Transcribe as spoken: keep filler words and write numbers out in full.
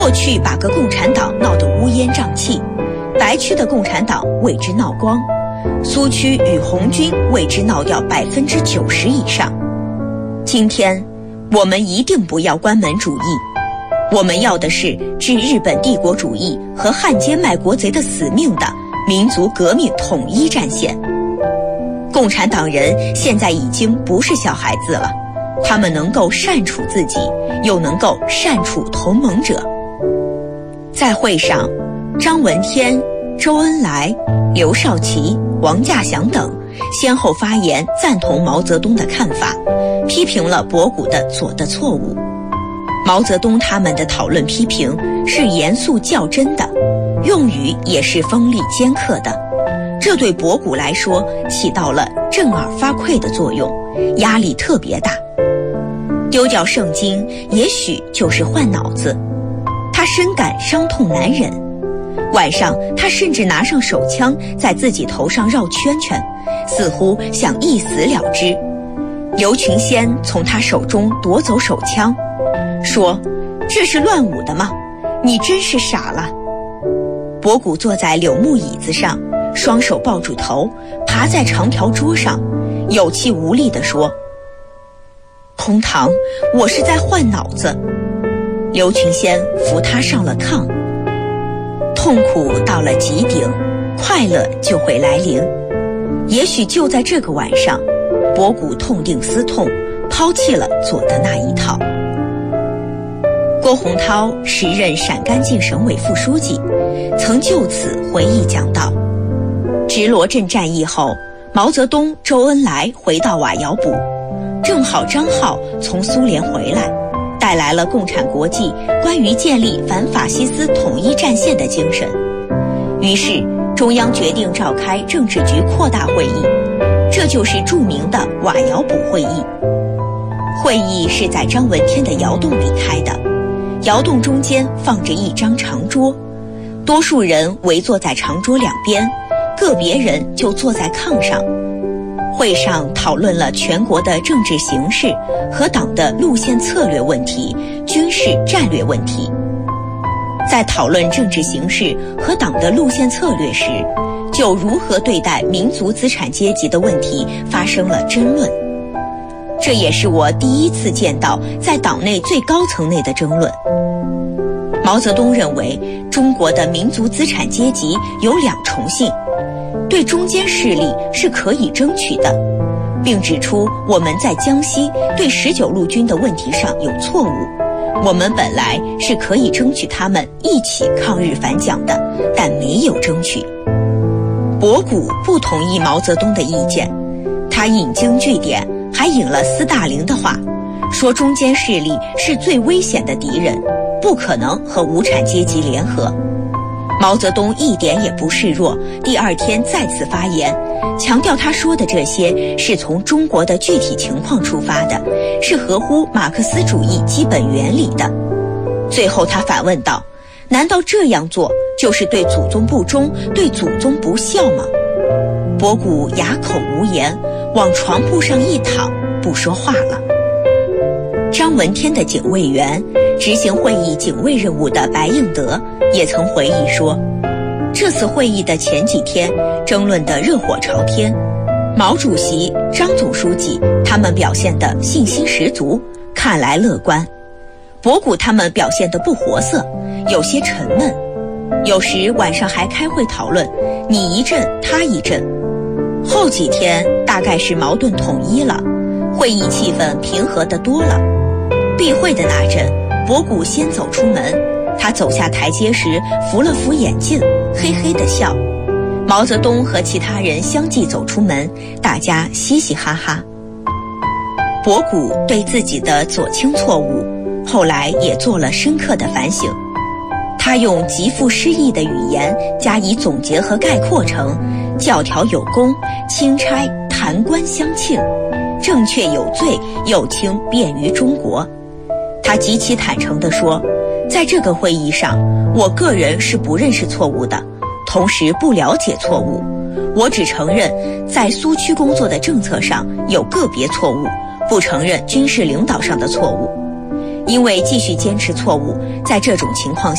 过去把个共产党闹得乌烟瘴气，白区的共产党为之闹光，苏区与红军为之闹掉百分之九十以上。今天我们一定不要关门主义，我们要的是置日本帝国主义和汉奸卖国贼的死命的民族革命统一战线。共产党人现在已经不是小孩子了，他们能够善处自己，又能够善处同盟者。在会上，张闻天、周恩来、刘少奇、王稼祥等先后发言赞同毛泽东的看法，批评了博古的左的错误。毛泽东他们的讨论批评是严肃较真的，用语也是锋利尖刻的，这对博古来说起到了震耳发聩的作用，压力特别大。丢掉圣经也许就是换脑子，他深感伤痛难忍。晚上他甚至拿上手枪在自己头上绕圈圈，似乎想一死了之。刘群先从他手中夺走手枪，说：“这是乱舞的吗？你真是傻了。”博古坐在柳木椅子上，双手抱住头，爬在长条桌上，有气无力地说：“空堂，我是在换脑子。”刘群先扶他上了炕。痛苦到了极顶，快乐就会来临。也许就在这个晚上，博古痛定思痛，抛弃了左的那一套。郭洪涛时任陕甘净省委副书记，曾就此回忆讲道：直罗镇战役后，毛泽东、周恩来回到瓦窑堡，正好张浩从苏联回来，带来了共产国际关于建立反法西斯统一战线的精神。于是中央决定召开政治局扩大会议，这就是著名的瓦窑堡会议。会议是在张闻天的窑洞里开的，窑洞中间放着一张长桌，多数人围坐在长桌两边，个别人就坐在炕上。会上讨论了全国的政治形势和党的路线策略问题、军事战略问题。在讨论政治形势和党的路线策略时，就如何对待民族资产阶级的问题发生了争论。这也是我第一次见到在党内最高层内的争论。毛泽东认为中国的民族资产阶级有两重性，对中间势力是可以争取的，并指出我们在江西对十九路军的问题上有错误，我们本来是可以争取他们一起抗日反蒋的，但没有争取。博古不同意毛泽东的意见，他引经据典，还引了斯大林的话，说中间势力是最危险的敌人，不可能和无产阶级联合。毛泽东一点也不示弱，第二天再次发言，强调他说的这些是从中国的具体情况出发的，是合乎马克思主义基本原理的。最后他反问道：难道这样做就是对祖宗不忠，对祖宗不孝吗？博古哑口无言，往床铺上一躺，不说话了。张闻天的警卫员，执行会议警卫任务的白应德也曾回忆说，这次会议的前几天争论得热火朝天，毛主席、张总书记他们表现得信心十足，看来乐观。博古他们表现得不活色，有些沉闷，有时晚上还开会讨论，你一阵他一阵。后几天大概是矛盾统一了，会议气氛平和得多了。闭会的那阵，博古先走出门，他走下台阶时扶了扶眼镜，嘿嘿地笑。毛泽东和其他人相继走出门，大家嘻嘻哈哈。博古对自己的左倾错误，后来也做了深刻的反省。他用极富诗意的语言加以总结和概括成教条有功，钦差弹官相庆，正确有罪，右倾便于中国。他极其坦诚地说，在这个会议上，我个人是不认识错误的，同时不了解错误，我只承认在苏区工作的政策上有个别错误，不承认军事领导上的错误。 因为继续坚持错误，在这种情况下